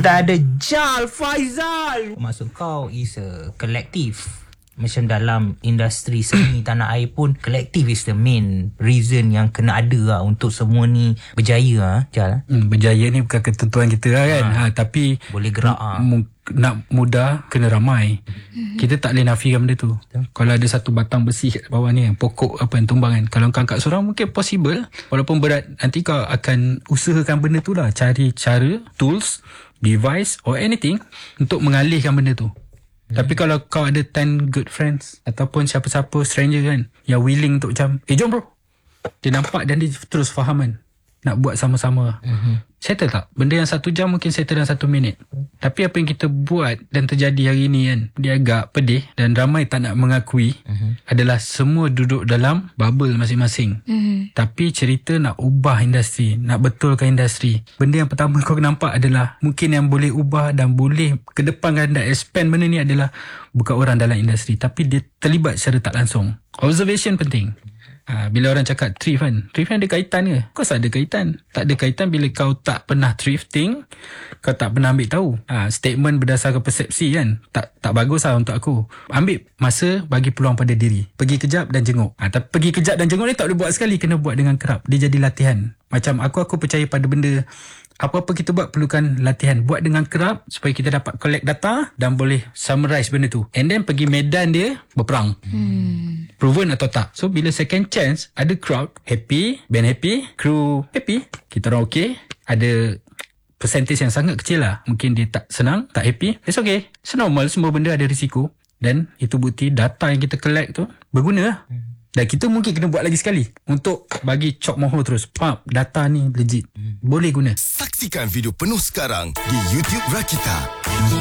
Kita ada Jal Faizal. Maksud kau is a collective. Macam dalam industri seni tanah air pun, kolektif is the main reason yang kena ada lah untuk semua ni berjaya lah, Jal. Berjaya ni bukan ketentuan kita lah kan. Tapi boleh gerak nak mudah kena ramai. Kita tak boleh nafikan benda tu. Kalau ada satu batang besi kat bawah ni, pokok apa yang tumbang kan, kalau kau angkat seorang mungkin possible, walaupun berat. Nanti kau akan usahakan benda tu lah, cari cara, tools, device or anything untuk mengalihkan benda tu. Tapi kalau kau ada 10 good friends ataupun siapa-siapa stranger kan yang willing untuk macam, jom bro, dia nampak dan dia terus faham kan, nak buat sama-sama. Settle tak? Benda yang 1 jam mungkin settle dalam 1 minit. Tapi apa yang kita buat dan terjadi hari ni kan, dia agak pedih dan ramai tak nak mengakui, adalah semua duduk dalam bubble masing-masing. Tapi cerita nak ubah industri, nak betulkan industri, benda yang pertama kau nampak adalah mungkin yang boleh ubah dan boleh ke depan kan dan expand benda ni adalah bukan orang dalam industri, tapi dia terlibat secara tak langsung. Observation penting. Bila orang cakap thrift kan, ada kaitan ke? Of course ada kaitan. Tak ada kaitan bila kau tak pernah thrifting, kau tak pernah ambil tahu. Statement berdasarkan persepsi kan, tak bagus lah untuk aku. Ambil masa, bagi peluang pada diri, pergi kejap dan jenguk. Tapi pergi kejap dan jenguk ni tak boleh buat sekali, kena buat dengan kerap. Dia jadi latihan. Macam aku percaya pada benda, apa-apa kita buat perlukan latihan. Buat dengan kerap supaya kita dapat collect data dan boleh summarize benda tu. And then pergi medan dia berperang. Proven atau tak. So bila second chance, ada crowd happy, band happy, crew happy, kita orang okay. Ada percentage yang sangat kecil lah, mungkin dia tak senang, tak happy. It's okay. It's normal, semua benda ada risiko. Dan itu bukti data yang kita collect tu berguna lah. Dan kita mungkin kena buat lagi sekali untuk bagi cok mohon terus. Data ni legit, boleh guna. Saksikan video penuh sekarang di YouTube Rakita.